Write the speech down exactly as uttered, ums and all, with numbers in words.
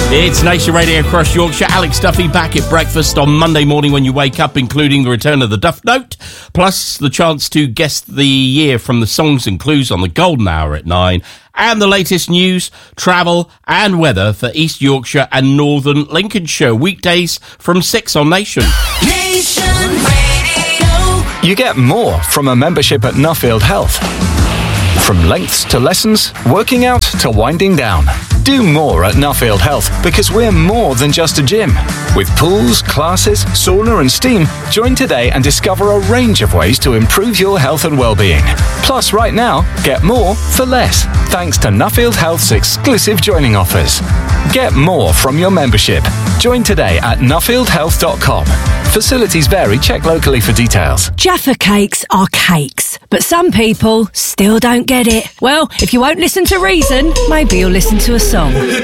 It's Nation Radio across Yorkshire. Alex Duffy back at breakfast on Monday morning when you wake up, including the return of the Duff Note, plus the chance to guess the year from the songs and clues on the Golden Hour at nine, and the latest news, travel and weather for East Yorkshire and Northern Lincolnshire. Weekdays from six on Nation. Nation Radio. You get more from a membership at Nuffield Health. From lengths to lessons, working out to winding down. Do more at Nuffield Health because we're more than just a gym. With pools, classes, sauna and steam, join today and discover a range of ways to improve your health and well-being. Plus, right now, get more for less, thanks to Nuffield Health's exclusive joining offers. Get more from your membership. Join today at nuffield health dot com. Facilities vary. Check locally for details. Jaffa cakes are cakes, but some people still don't get it. Well, if you won't listen to reason, maybe you'll listen to a song.